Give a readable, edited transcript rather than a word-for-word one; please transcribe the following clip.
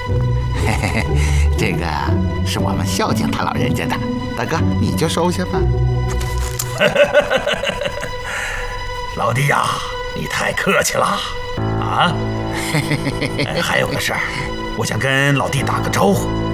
嘿嘿嘿，这个是我们孝敬他老人家的。大哥，你就收下吧。 老弟呀，你太客气了啊！还有个事儿，我想跟老弟打个招呼。